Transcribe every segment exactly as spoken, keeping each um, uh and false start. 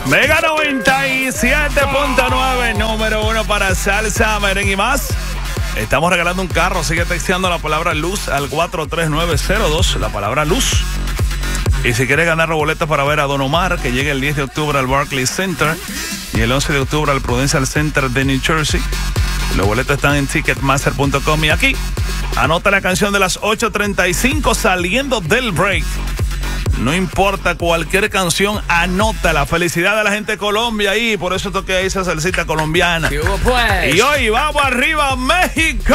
Mega noventa y siete punto nueve, número uno para salsa, merengue y más. Estamos regalando un carro. Sigue texteando la palabra luz al cuatro tres nueve cero dos, la palabra luz. Y si quieres ganar boletas para ver a Don Omar, que llega el diez de octubre al Barclays Center y el once de octubre al Prudential Center de New Jersey. Los boletos están en ticketmaster punto com. Y aquí, anota la canción de las ocho treinta y cinco saliendo del break. No importa cualquier canción, anota la felicidad de la gente de Colombia ahí. Por eso toqué esa salsita colombiana. Pues? Y hoy vamos arriba, México.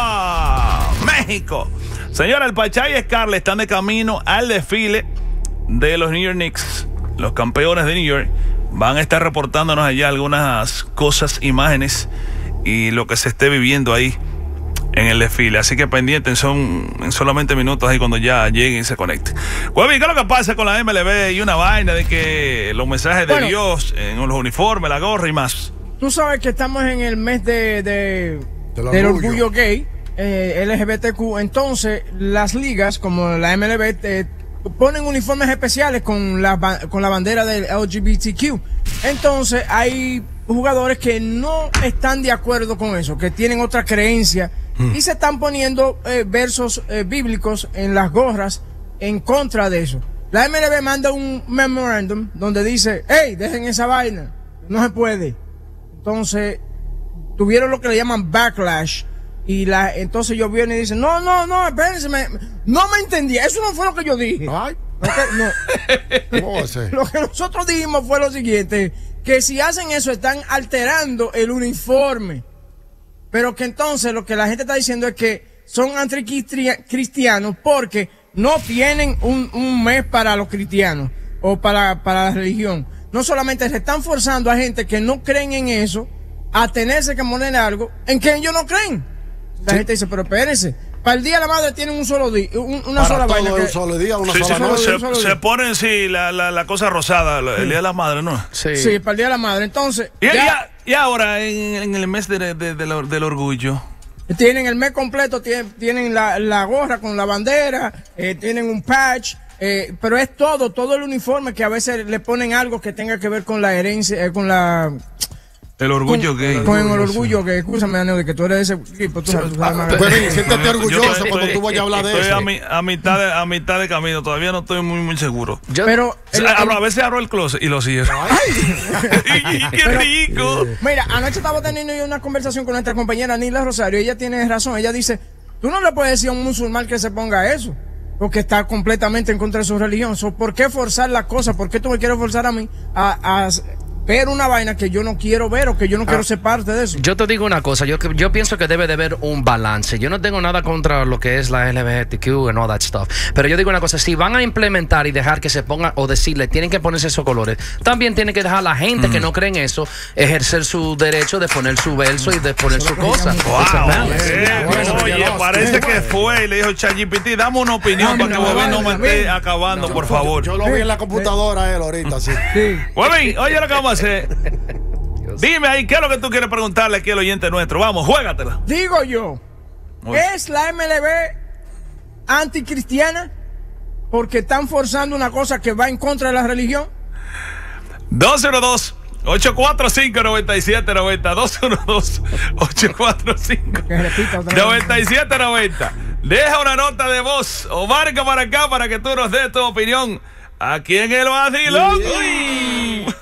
México. Señora, el Pachá y Scarlett están de camino al desfile de los New York Knicks. Los campeones de New York van a estar reportándonos allá algunas cosas, imágenes y lo que se esté viviendo ahí en el desfile, así que pendientes, son en solamente minutos ahí cuando ya lleguen y se conecten. Güey, ¿qué es lo que pasa con la M L B y una vaina de que los mensajes de bueno, Dios en los uniformes, la gorra y más? Tú sabes que estamos en el mes de, de del orgullo, orgullo gay, eh, L G B T Q, entonces las ligas como la M L B eh, ponen uniformes especiales con la, con la bandera del L G B T Q. Entonces hay jugadores que no están de acuerdo con eso, que tienen otra creencia y se están poniendo eh, versos eh, bíblicos en las gorras en contra de eso. La M L B manda un memorándum donde dice, hey, dejen esa vaina, no se puede. Entonces tuvieron lo que le llaman backlash y la entonces yo viene y dicen, no, no, no, espérense, me, no me entendí, eso no fue lo que yo dije. Ay. Okay, no. ¿Cómo va a ser? Lo que nosotros dijimos fue lo siguiente, que si hacen eso están alterando el uniforme. Pero que entonces lo que la gente está diciendo es que son anticristianos porque no tienen un, un mes para los cristianos o para, para la religión. No solamente se están forzando a gente que no creen en eso a tenerse que poner algo en que ellos no creen. La sí. gente dice, pero espérense, para el Día de la Madre tienen un solo día, un, una para sola todo vaina. Un que, solo día, una sí, sola sí, noche. se, un solo se día. ponen sí, la, la, la cosa rosada, el sí. Día de la Madre, ¿no? Sí. sí, para el Día de la Madre. Entonces, Y, ya, ya, y ahora, en, en el mes de, de, de, de, del orgullo, tienen el mes completo, tienen, tienen la, la gorra con la bandera, eh, tienen un patch, eh, pero es todo, todo el uniforme que a veces le ponen algo que tenga que ver con la herencia, eh, con la... el orgullo con, gay. Con el orgullo gay. Escúchame, Aneo, de que tú eres de ese equipo. Tú sabes, tú sabes más. Pues ven, siéntete Yo orgulloso estoy- cuando tú vayas a hablar de estoy eso. a, mi- a mitad de, a mitad de camino, todavía no estoy muy, muy seguro. Yo, Pero, el- a, el- a veces abro el closet y lo cierro. ¡Ay, qué rico! mira, anoche estaba teniendo yo una conversación con nuestra compañera Nila Rosario. Ella tiene razón. Ella dice, tú no le puedes decir a un musulmán que se ponga eso, porque está completamente en contra de su religión. So, ¿por qué forzar las cosas? ¿Por qué tú me quieres forzar a mí a, a ver una vaina que yo no quiero ver o que yo no ah. quiero ser parte de eso? yo te digo una cosa, yo, yo pienso que debe de haber un balance. Yo no tengo nada contra lo que es la L G B T Q and all that stuff, pero yo digo una cosa, si van a implementar y dejar que se pongan o decirle tienen que ponerse esos colores, también tienen que dejar a la gente mm. que no cree en eso ejercer su derecho de poner su verso y de poner su cosa. Wow, eh, oye, parece que fue y le dijo ChatGPT, dame una opinión para que Bobby no me esté acabando, por favor. Yo lo vi en la computadora él ahorita, sí. Bobby, oye lo que vamos a hacer. Dime ahí, ¿qué es lo que tú quieres preguntarle aquí al oyente nuestro? Vamos, juégatela. Digo yo, ¿es la M L B anticristiana porque están forzando una cosa que va en contra de la religión? dos cero dos, ocho cuatro cinco, nueve siete nueve cero dos uno dos, ocho cuatro cinco, nueve siete nueve cero. Deja una nota de voz o marca para acá para que tú nos des tu opinión aquí en el vacilón.